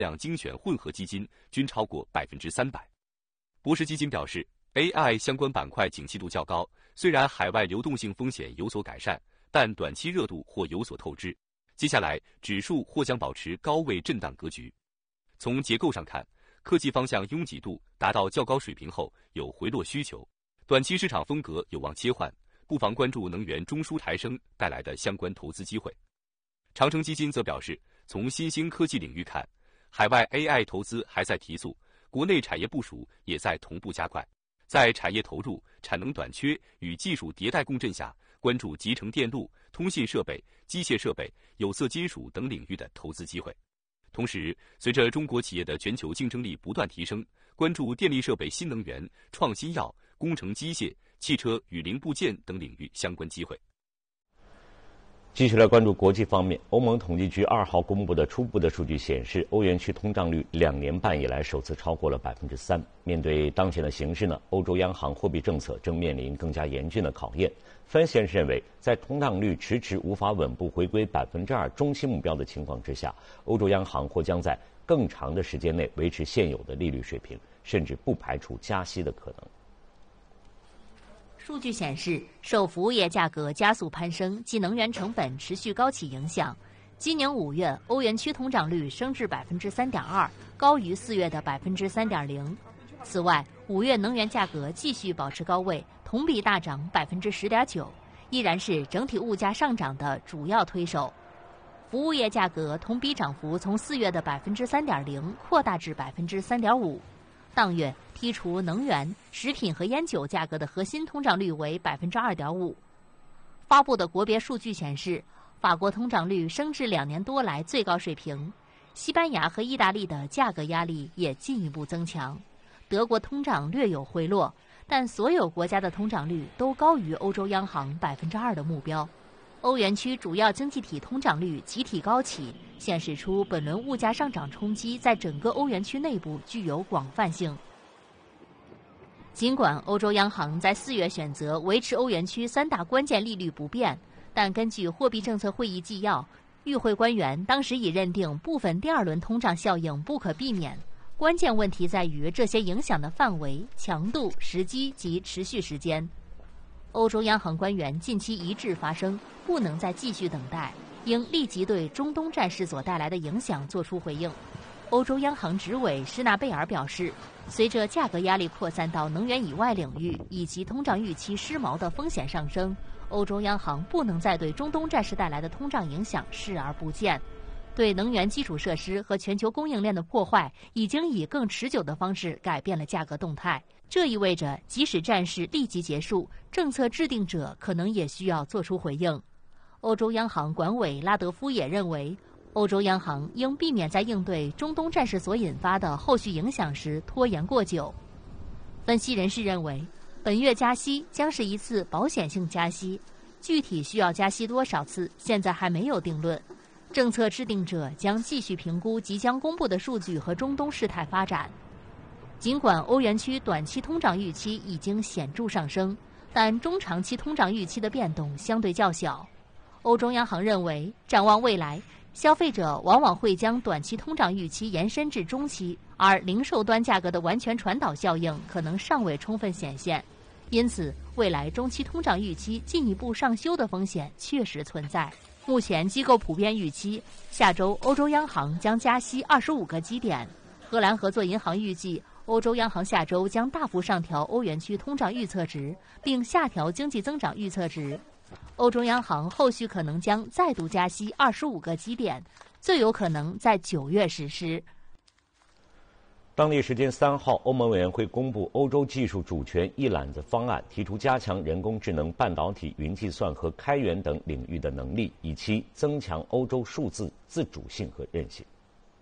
量精选混合基金均超过300%。博时基金表示 ，AI 相关板块景气度较高，虽然海外流动性风险有所改善，但短期热度或有所透支。接下来，指数或将保持高位震荡格局。从结构上看，科技方向拥挤度达到较高水平后有回落需求，短期市场风格有望切换，不妨关注能源中枢抬升带来的相关投资机会。长城基金则表示，从新兴科技领域看，海外 AI 投资还在提速，国内产业部署也在同步加快。在产业投入、产能短缺与技术迭代共振下，关注集成电路、通信设备、机械设备、有色金属等领域的投资机会。同时，随着中国企业的全球竞争力不断提升，关注电力设备、新能源、创新药、工程机械、汽车与零部件等领域相关机会。 继续来关注国际方面，欧盟统计局2号公布的初步的数据显示，欧元区通胀率2年半以来首次超过了3%。面对当前的形势呢，欧洲央行货币政策正面临更加严峻的考验。分析人士认为，在通胀率迟迟无法稳步回归2%中期目标的情况之下，欧洲央行或将在更长的时间内维持现有的利率水平，甚至不排除加息的可能。 数据显示，受服务业价格加速攀升及能源成本持续高企影响，今年5月欧元区通胀率升至3.2%，高于4月的3.0%。此外，5月能源价格继续保持高位，同比大涨10.9%，依然是整体物价上涨的主要推手。服务业价格同比涨幅从4月的3.0%扩大至3.5%。当月剔除能源、食品和烟酒价格的核心通胀率为2.5%。发布的国别数据显示，法国通胀率升至2年多来最高水平，西班牙和意大利的价格压力也进一步增强。德国通胀略有回落，但所有国家的通胀率都高于欧洲央行2%的目标。欧元区主要经济体通胀率集体高企，显示出本轮物价上涨冲击在整个欧元区内部具有广泛性。尽管欧洲央行在4月选择维持欧元区3大关键利率不变，但根据货币政策会议纪要，与会官员当时已认定部分第2轮通胀效应不可避免。关键问题在于这些影响的范围、强度、时机及持续时间。欧洲央行官员近期一致发声，不能再继续等待，应立即对中东战事所带来的影响作出回应。欧洲央行执委施纳贝尔表示，随着价格压力扩散到能源以外领域，以及通胀预期失锚的风险上升，欧洲央行不能再对中东战事带来的通胀影响视而不见。对能源基础设施和全球供应链的破坏，已经以更持久的方式改变了价格动态。这意味着，即使战事立即结束，政策制定者可能也需要做出回应。欧洲央行管委拉德夫也认为，欧洲央行应避免在应对中东战事所引发的后续影响时拖延过久。分析人士认为，本月加息将是一次保险性加息，具体需要加息多少次，现在还没有定论。政策制定者将继续评估即将公布的数据和中东事态发展。尽管欧元区短期通胀预期已经显著上升，但中长期通胀预期的变动相对较小。欧洲央行认为，展望未来，消费者往往会将短期通胀预期延伸至中期，而零售端价格的完全传导效应可能尚未充分显现。因此，未来中期通胀预期进一步上修的风险确实存在。目前机构普遍预期，下周欧洲央行将加息25个基点。荷兰合作银行预计，欧洲央行下周将大幅上调欧元区通胀预测值，并下调经济增长预测值。欧洲央行后续可能将再度加息25个基点，最有可能在9月实施。 当地时间3号，欧盟委员会公布欧洲技术主权一揽子方案，提出加强人工智能、半导体、云计算和开源等领域的能力，以期增强欧洲数字自主性和韧性。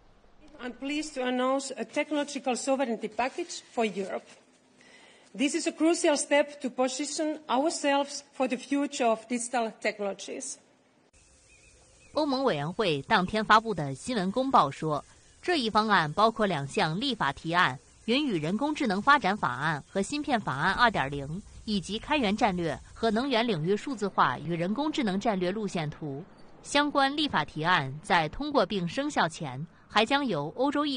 I'm pleased to announce a technological sovereignty package for Europe. This is a crucial step to position ourselves for the future of digital technologies. 欧盟委员会当天发布的新闻公报说，这一方案包括2项立法提案：云与人工智能发展法案和芯片法案 2.0， 以及开源战略和能源领域数字化与人工智能战略路线图。相关立法提案在通过并生效前， 还将由欧洲议